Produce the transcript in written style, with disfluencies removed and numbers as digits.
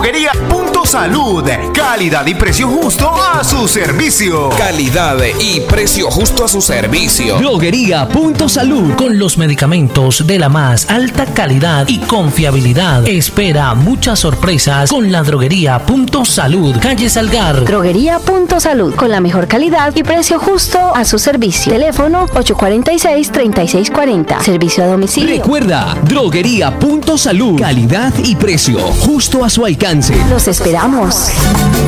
Droguería Punto Salud. Calidad y precio justo a su servicio. Calidad y precio justo a su servicio. Droguería Punto Salud. Con los medicamentos de la más alta calidad y confiabilidad. Espera muchas sorpresas con la Droguería Punto Salud. Calle Salgar. Droguería Punto Salud. Con la mejor calidad y precio justo a su servicio. Teléfono 846-3640. Servicio a domicilio. Recuerda, Droguería Punto Salud. Calidad y precio justo a su alcance. Los esperamos.